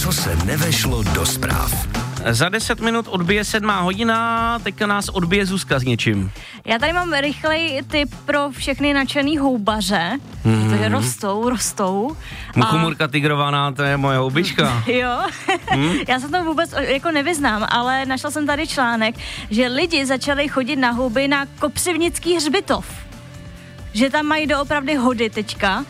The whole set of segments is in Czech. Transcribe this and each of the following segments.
co se nevešlo do zpráv. Za 10 minut odbije 7 hodina, teďka nás odbije Zuzka s něčím. Já tady mám rychlej tip pro všechny nadšený houbaře, protože rostou. Muchomurka tigrovaná, to je moje houbička. Jo, já se to vůbec jako nevyznám, ale našla jsem tady článek, že lidi začali chodit na houby na Kopřivnický hřbitov. Že tam mají doopravdy hody teďka.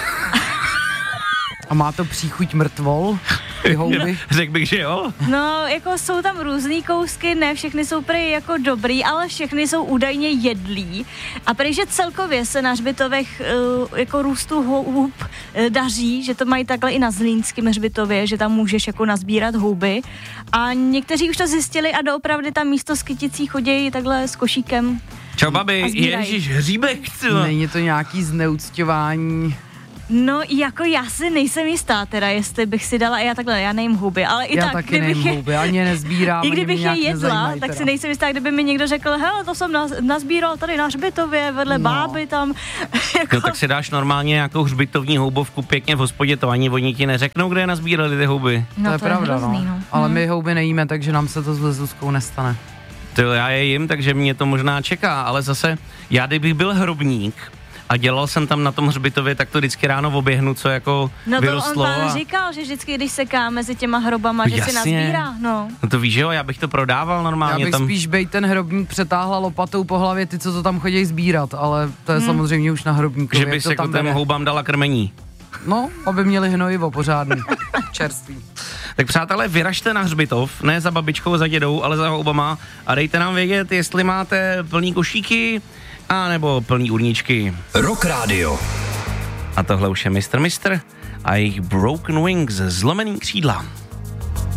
A má to příchuť mrtvol? Ty houby? Řekl bych, že jo. No, jako jsou tam různý kousky, ne všechny jsou prý jako dobrý, ale všechny jsou údajně jedlí. A prý, že celkově se na hřbitovech jako růstu houb daří, že to mají takhle i na Zlínském hřbitově, že tam můžeš jako nazbírat houby. A někteří už to zjistili a doopravdy tam místo s kyticí chodějí takhle s košíkem. Čau babi, ježiš, hříbek. Není to nějaký zneucťování? No, jako já si nejsem jistá teda, jestli bych si dala, já nejím houby, ale i já tak, taky nejím houby, ani je nezbírám, i kdybych je jedla, tak teda. si nejsem jistá, kdyby mi někdo řekl, hele, to jsem nazbíral tady na hřbitově, vedle báby tam. Jako... No tak si dáš normálně nějakou hřbitovní houbovku pěkně v hospodě, to ani oni ti neřeknou, kde je nazbírali ty houby. No, to je pravda, hrozný, no. Ale my houby nejíme, takže nám se to s Zuzkou nestane. Já je jim, takže mě to možná čeká, ale zase, já kdybych byl hrobník a dělal jsem tam na tom hřbitově, tak to vždycky ráno oběhnu, co jako vyrostlo. No to on pán říkal, že vždycky, když seká mezi těma hrobama, že si nazbírá, no. No to víš, jo, já bych to prodával normálně. Já bych tam... spíš bejt ten hrobník přetáhla lopatou po hlavě ty, co to tam chodí sbírat, ale to je samozřejmě už na hrobníkovi. Že by se jako těm houbám dala krmení. No, aby měli hnojivo pořádný, čerstvý. Tak přátelé, vyražte na hřbitov, ne za babičkou, za dědou, ale za houbama a dejte nám vědět, jestli máte plný košíky a nebo plný urničky. Rock Radio. A tohle už je Mr. a jejich Broken Wings, zlomený křídla.